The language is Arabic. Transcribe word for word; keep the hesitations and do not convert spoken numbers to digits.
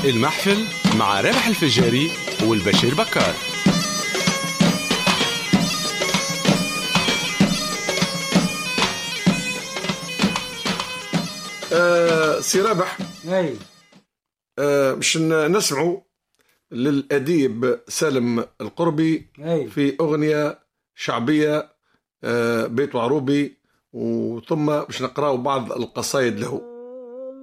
المحفل مع رابح الفجاري والبشير بكار. آه سي رابح، اي آه باش نسمعوا للأديب سالم القربي أي. في أغنية شعبية، آه بيت وعروبي، وثم باش نقراو بعض القصايد له.